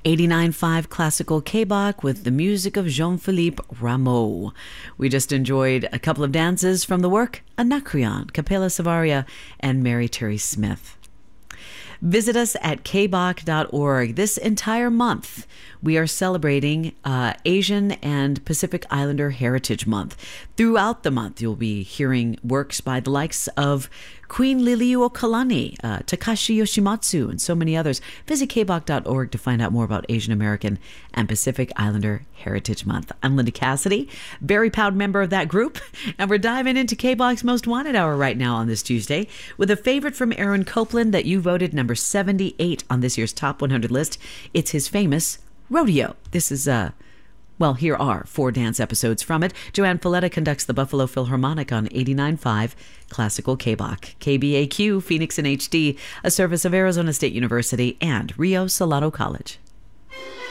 89.5 Classical K-Bach with the music of Jean-Philippe Rameau. We just enjoyed a couple of dances from the work Anacreon, Capella Savaria, and Mary Terry Smith. Visit us at kbach.org. This entire month, we are celebrating Asian and Pacific Islander Heritage Month. Throughout the month, you'll be hearing works by the likes of Queen Liliuokalani, Takashi Yoshimatsu, and so many others. Visit kbach.org to find out more about Asian American and Pacific Islander Heritage Month. I'm Linda Cassidy, very proud member of that group, and we're diving into K-Bach's Most Wanted Hour right now on this Tuesday with a favorite from Aaron Copland that you voted number 78 on this year's Top 100 list. It's his famous Rodeo. This is well, here are 4 dance episodes from it. Joanne Folletta conducts the Buffalo Philharmonic on 89.5 Classical K-Bach. KBAQ, Phoenix in HD, a service of Arizona State University and Rio Salado College.